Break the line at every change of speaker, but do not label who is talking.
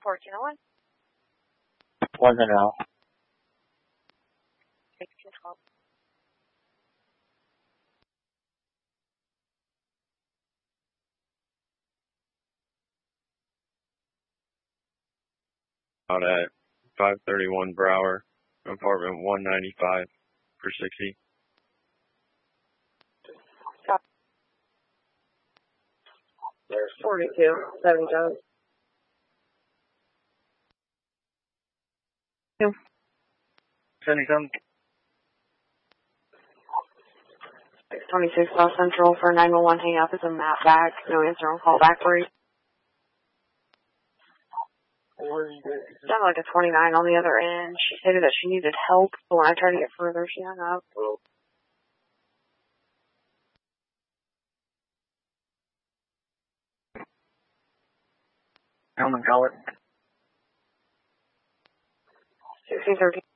1401.
100.
1612.
Out at 531 Brower, apartment 195 for 60.
There's 42, 77.
77.
626 South Central for 911. Hang up is a map back. No answer on call back for you. Sounded like a 29 on the other end. She stated that she needed help, but when I tried to get further, she hung up.
I'm gonna call it.
1613.